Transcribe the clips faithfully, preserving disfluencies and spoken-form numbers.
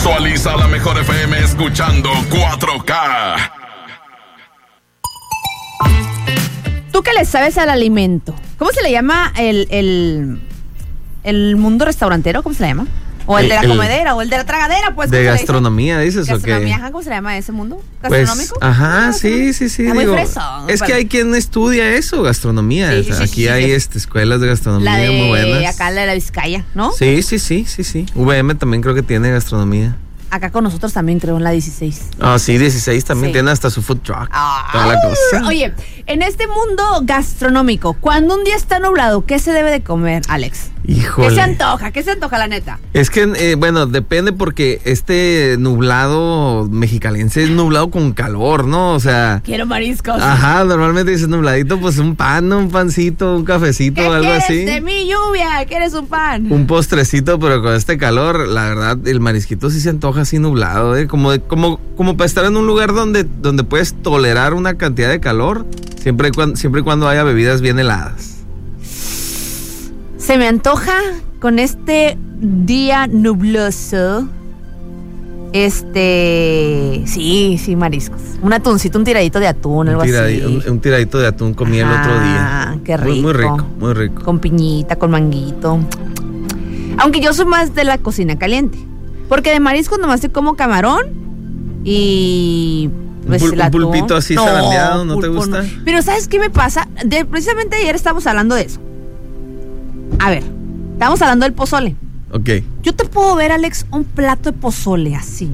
Visualiza la mejor F M escuchando cuatro K. ¿Tú qué le sabes al alimento? ¿Cómo se le llama el, el, el mundo restaurantero? ¿Cómo se le llama? O el, el de la comedera, o el de la tragadera, pues. De gastronomía, dices, ¿o qué? Gastronomía, ¿cómo se le llama ese mundo? ¿Gastronómico? Pues, ajá, sí, sí, sí. Está digo, muy fresón. Es que hay quien estudia eso, gastronomía. Sí, sí, sí, Aquí sí, hay sí. este, escuelas de gastronomía La de muy buenas. acá, la de la Vizcaya, ¿no? Sí, sí, sí, sí, sí. V M también creo que tiene gastronomía. Acá con nosotros también, creo, en la dieciséis. Ah, sí, dieciséis también Sí. tiene hasta su food truck. Ah, toda la cosa. Oye, en este mundo gastronómico, cuando un día está nublado, ¿qué se debe de comer, Alex? Híjole. ¿Qué se antoja? ¿Qué se antoja, la neta? Es que, eh, bueno, depende porque este nublado mexicalense es nublado con calor, ¿no? O sea... Quiero mariscos. Ajá, normalmente dices nubladito, pues un pan, ¿no? Un pancito, un cafecito, ¿Qué algo quieres así. de mi lluvia? ¿Quieres un pan? Un postrecito, pero con este calor, la verdad, el marisquito sí se antoja así nublado, ¿eh? Como, de, como, como para estar en un lugar donde, donde puedes tolerar una cantidad de calor, siempre y cuando, siempre y cuando haya bebidas bien heladas. Se me antoja con este día nubloso. Este. Sí, sí, mariscos. Un atuncito, un tiradito de atún, algo Un, tiradi- así. un, un tiradito de atún comí el otro día. Ah, qué rico. Muy, muy rico, muy rico. Con piñita, con manguito. Aunque yo soy más de la cocina caliente. Porque de mariscos nomás te como camarón y. Pues, Un pul- el un atún. pulpito así zarandeado, ¿no te pulpo gusta? Pero ¿sabes qué me pasa? De, precisamente ayer estábamos hablando de eso. A ver, estábamos hablando del pozole. Ok. Yo te puedo ver, Alex, un plato de pozole así.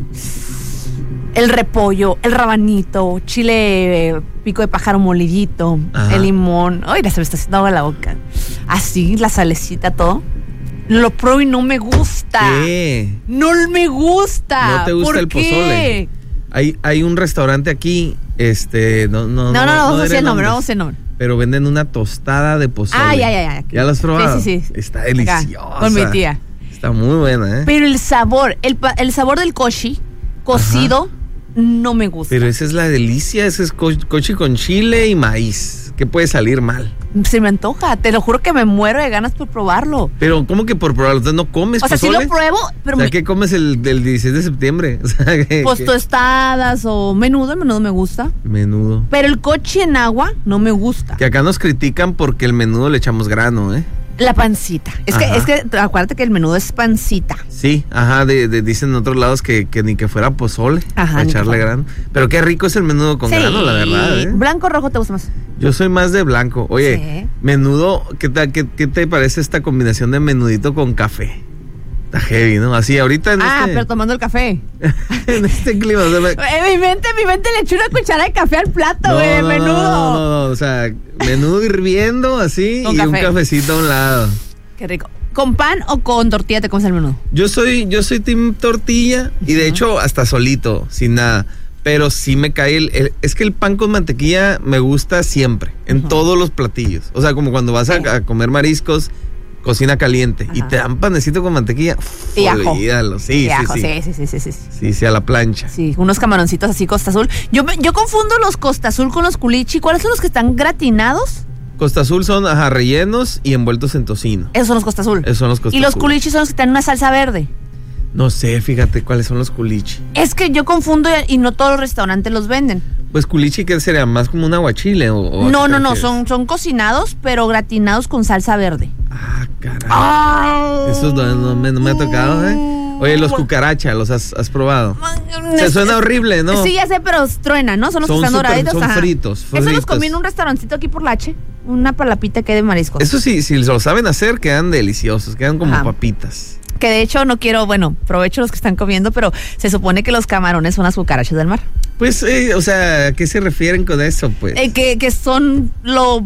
El repollo, el rabanito, chile, eh, pico de pájaro molidito, Ajá. el limón. Ay, ya se me está haciendo agua la boca. Así, la salecita, todo. Lo pruebo y no me gusta. ¿Qué? No me gusta. ¿No te gusta ¿Por el qué? pozole? Hay, hay un restaurante aquí, este, no, no, No, no, no, vamos a diré decir el nombre, nombres, vamos a decir el nombre. pero venden una tostada de pozole. Ah, ya, ya, ya. ¿Ya lo has probado? Sí, sí, sí. Está Acá, deliciosa. con mi tía. Está muy buena, ¿eh? Pero el sabor, el, pa- el sabor del koshi cocido, no me gusta. Pero esa es la delicia, ese es co- cochi con chile y maíz. ¿Qué puede salir mal? Se me antoja, te lo juro que me muero de ganas por probarlo. Pero, ¿cómo que por probarlo? ¿Entonces no comes O sea, sí pozole? lo pruebo, pero O sea, me, ¿qué comes el del dieciséis de septiembre? O sea, ¿qué- pues qué? tostadas o menudo, el menudo me gusta. Menudo. Pero el coche en agua no me gusta. Que acá nos critican porque el menudo le echamos grano, ¿eh? La pancita. Es que, Ajá. es que acuérdate que el menudo es pancita. Sí, ajá, de, de- dicen en otros lados que, que ni que fuera pozole, Ajá, para ni que echarle fuera. grano. Pero qué rico es el menudo con Sí. grano, la verdad, ¿eh? ¿Blanco o rojo te gusta más? Yo soy más de blanco. Oye, Sí. menudo, ¿qué, ta- qué, qué te parece esta combinación de menudito con café? Está heavy, ¿no? Así, ahorita en Ah, este... pero tomando el café. en este clima. O sea, me- En mi mente, mi mente le eché una cuchara de café al plato, güey, de no, menudo. No, no, no, o sea, menudo hirviendo así Con y un café. cafecito a un lado. Qué rico. ¿Con pan o con tortilla te comes el menudo? Yo soy, yo soy team tortilla y de hecho hasta solito, sin nada. Pero sí me cae el, el- es que el pan con mantequilla me gusta siempre, en Ujú. todos los platillos. O sea, como cuando vas a, Sí. a comer mariscos, cocina caliente y Ajá. te dan panecito con mantequilla. uf, Y ajo. olvídalo. Sí, Y sí, ajo, sí, sí, sí, sí, sí, sí. sí, sí, a la plancha. Sí, unos camaroncitos así Costa Azul. Yo, me- yo confundo los Costa Azul con los culichi. ¿Cuáles son los que están gratinados? Costa Azul son ajá, rellenos y envueltos en tocino. Esos son los Costa Azul. Esos son los Costa Y los Azul. culichi son los que están en una salsa verde. No sé, fíjate cuáles son los culichi. Es que yo confundo y no todos los restaurantes los venden. Pues culichi, ¿qué sería? ¿Más como un aguachile? O, o No, a qué no, te no, refieres? son, son cocinados, pero gratinados con salsa verde. Ah, caray. ¡Ay! Esos no, no me, no me ha tocado, ¿eh? Oye, los cucarachas, ¿los has, has probado? Se suena horrible, ¿no? Sí, ya sé, pero truena, ¿no? Son los Son que están súper- doraditos. son ajá. fritos, Eso los fritos. comí en un restaurancito aquí por Lache. Una palapita que hay de mariscos. Eso sí, si lo saben hacer, quedan deliciosos, quedan como Ajá. papitas. Que de hecho no quiero, bueno, provecho los que están comiendo, pero se supone que los camarones son las cucarachas del mar. Pues, eh, o sea, ¿a qué se refieren con eso, pues? Eh, que, que son lo,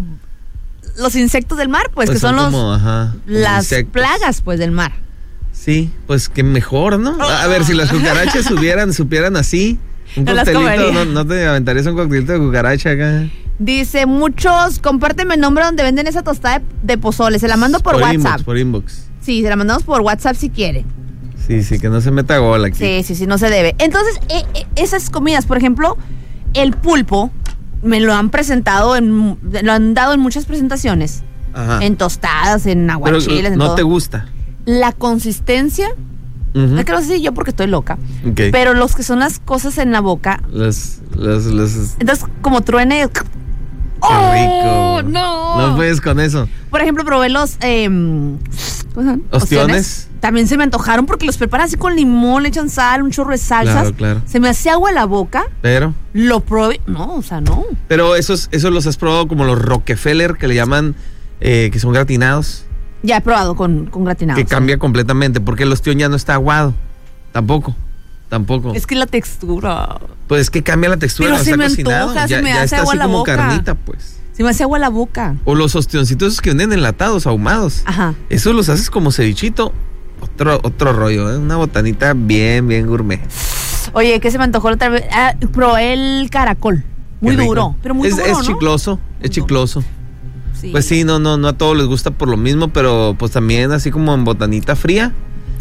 los insectos del mar, pues, Pues que son, los como, ajá, como las insectos. plagas, pues, del mar. Sí, pues que mejor, ¿no? A ver, si las cucarachas supieran, supieran así, un No las coctelito, comería. ¿no, no te aventarías un coctelito de cucaracha acá? Dice, muchos, compárteme el nombre donde venden esa tostada de, de pozole. Se la mando por, WhatsApp. Inbox, por inbox. Sí, se la mandamos por WhatsApp si quiere. Sí, sí, que no se meta gol aquí. Sí, sí, sí, no se debe. Entonces, eh, eh, esas comidas, por ejemplo, el pulpo, me lo han presentado, en, lo han dado en muchas presentaciones. Ajá. En tostadas, en Pero aguachiles, en no todo. te gusta. La consistencia Ujú. Es que no sé si yo porque estoy loca. Ok. Pero los que son las cosas en la boca. Las, las, las... Entonces, como truene. Qué ¡Oh, rico. no! No puedes con eso. Por ejemplo, probé los. Eh, ¿Cómo se llaman? ¿Ostiones? También se me antojaron porque los preparan así con limón, le echan sal, un chorro de salsas. Claro, claro. Se me hacía agua en la boca. Pero. Lo probé. No, o sea, no. Pero esos, esos los has probado como los Rockefeller, que le llaman, eh, que son gratinados. Ya he probado con, con gratinado. Que sí. cambia completamente, porque el ostión ya no está aguado. Tampoco. Tampoco. Es que la textura. Pues es que cambia la textura. Pero no se está me cocinado. antoja, ya, se me ya hace está agua así la como boca. carnita, pues. Se me hace agua en la boca. O los ostioncitos esos que vienen enlatados, ahumados. Ajá. Esos los haces como cevichito. Otro, otro rollo, ¿eh? Una botanita bien, bien gourmet. Oye, ¿qué se me antojó la otra vez? Ah, probé el caracol. Muy Qué rico. duro, pero muy es, duro, Es ¿no? chicloso, es chicloso. Sí. Pues sí, no, no, no a todos les gusta por lo mismo, pero pues también así como en botanita fría.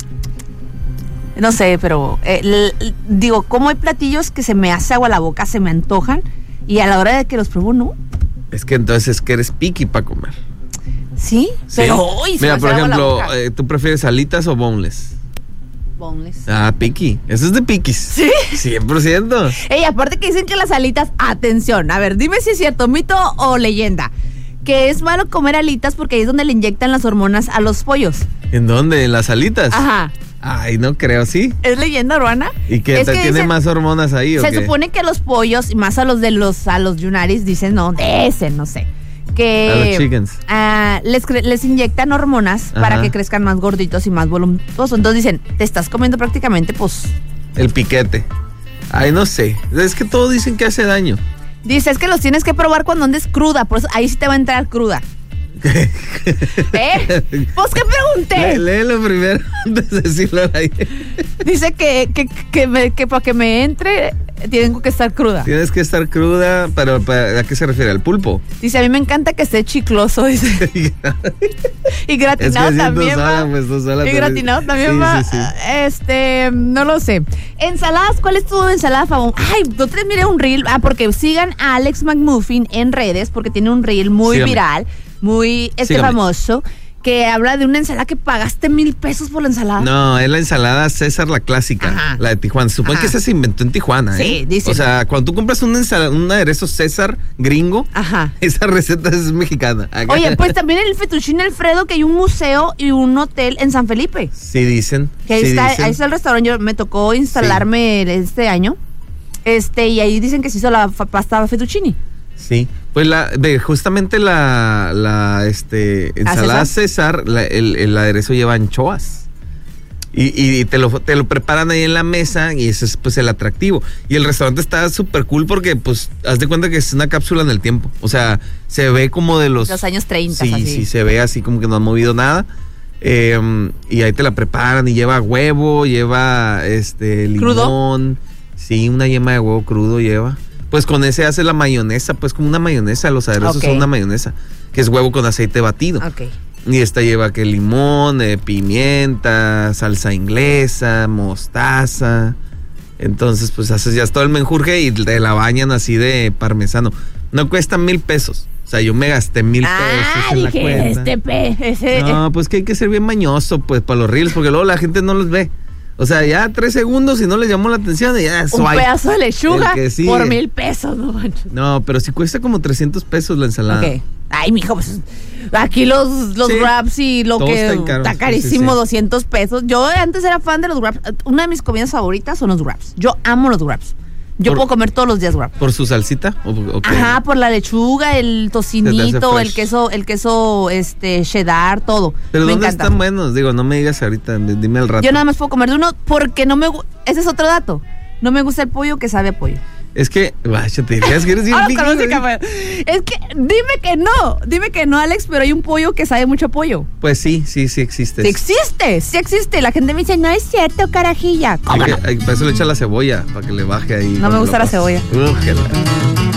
No sé, pero eh, l- l- digo, como hay platillos que se me hace agua la boca, se me antojan, y a la hora de que los pruebo, no. Es que entonces es que eres picky para comer. Sí, Sí. pero hoy se Mira, me por hace agua la ejemplo, boca. eh, ¿tú prefieres alitas o boneless? Boneless. Ah, picky. Eso es de piquis. ¿Sí? cien por ciento. Ey, aparte que dicen que las alitas, atención, a ver, dime si es cierto, mito o leyenda, que es malo comer alitas porque ahí es donde le inyectan las hormonas a los pollos. ¿En dónde? ¿En las alitas? Ajá. Ay, no creo, ¿sí? ¿Es leyenda urbana? ¿Y que Es te que tiene dicen- más hormonas ahí o Se qué? supone que los pollos, y más a los de los, a los yunaris, dicen, no, de ese, no sé. Que A los chickens. ah, les, cre- les inyectan hormonas Ajá. para que crezcan más gorditos y más voluminosos. Entonces dicen, te estás comiendo prácticamente, pues. El piquete. Ay, no sé. Es que todos dicen que hace daño. Dice, es que los tienes que probar cuando andes cruda, por eso ahí sí te va a entrar cruda. ¿Eh? Pues qué pregunté. Lé- Léelo primero antes de decirlo al aire. Dice que, que, que, me- que para que me entre, tengo que estar cruda. Tienes que estar cruda, pero ¿para- ¿a qué se refiere? ¿Al pulpo? Dice, a mí me encanta que esté chicloso, dice. Y Es gratinado que sí, también tú sola, va. pues, tú sola Y también. gratinado también Sí, va. sí, sí. Este, no lo sé. Ensaladas, ¿cuál es tu ensalada favorita? Ay, otra vez miré un reel. Ah, porque sigan a Alex McMuffin en redes, porque tiene un reel muy Sígame. viral, muy este Sígame. famoso, que habla de una ensalada que pagaste mil pesos por la ensalada. No, es la ensalada César, la clásica, Ajá. la de Tijuana. Se supone Ajá. que esa se inventó en Tijuana, Sí, ¿eh? dicen. O sea, cuando tú compras una ensalada, un aderezo César gringo, Ajá. esa receta es mexicana. Acá- Oye, pues también el fettuccine Alfredo, que hay un museo y un hotel en San Felipe. Sí dicen. Que ahí, sí está, dicen. ahí está el restaurante. Yo me tocó instalarme este año. Este, y ahí dicen que se hizo la fa- pasta fettuccine. Sí, pues la, de, justamente la, la este, ensalada César, la- el, el aderezo lleva anchoas. Y, y te, lo, te lo preparan ahí en la mesa y ese es pues el atractivo. Y el restaurante está súper cool porque pues haz de cuenta que es una cápsula en el tiempo. O sea, se ve como de los... Los años treinta, Sí, así. sí, se ve así como que no han movido nada. Eh, y ahí te la preparan y lleva huevo, lleva este ¿Crudo? limón. Sí, una yema de huevo crudo lleva. Pues con ese hace la mayonesa, pues como una mayonesa, los aderezos Ok. son una mayonesa, que es huevo con aceite batido. Ok. Y esta lleva que limón, eh, pimienta, salsa inglesa, mostaza. Entonces, pues haces ya todo el menjurje y te la bañan así de parmesano. No cuesta mil pesos. O sea, yo me gasté mil Ah, pesos en la dije, cuenta. este pe, ese. No, pues que hay que ser bien mañoso, pues, para los reels, porque luego la gente no los ve. O sea, ya tres segundos y no les llamó la atención y ya un swipe. pedazo de lechuga El que sigue. por mil pesos, no manches. No, pero si cuesta como trescientos pesos la ensalada. Ok. Ay, mijo, pues aquí los, los Sí. wraps y lo Todo que está caro, está sí, carísimo, sí, sí. doscientos pesos. Yo antes era fan de los wraps. Una de mis comidas favoritas son los wraps. Yo amo los wraps. Yo Por- puedo comer todos los días wraps. ¿Por su salsita? ¿O, o qué? Ajá, por la lechuga, el Se tocinito, te hace el fresh. queso, el queso este cheddar, todo. Pero Me ¿dónde encanta. están buenos? Digo, no me digas ahorita, dime al rato. Yo nada más puedo comer de uno porque no me gu- ese es otro dato. No me gusta el pollo que sabe a pollo. Es que, vaya, te dirías que eres bien Ahora picky, con güey. música, pues. Es que dime que no, dime que no, Alex, pero hay un pollo que sabe mucho a pollo. Pues sí, sí, sí existe. Sí existe, sí existe. La gente me dice, no es cierto, carajilla. Hay ¿Cómo que, no? hay- para eso le echa la cebolla, para que le baje ahí. No me cuando gusta lo la pasa. cebolla. Újela.